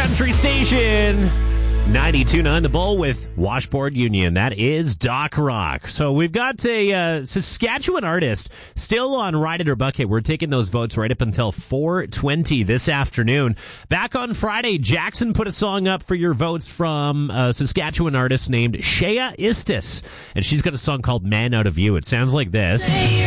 country station. 92.9 The Bull with Washboard Union. That is Doc Rock. So we've got a Saskatchewan artist still on Ride It or Bucket. We're taking those votes right up until 4:20 this afternoon. Back on Friday, Jackson put a song up for your votes from a Saskatchewan artist named Shea Istis. And she's got a song called Man Out of You. It sounds like this.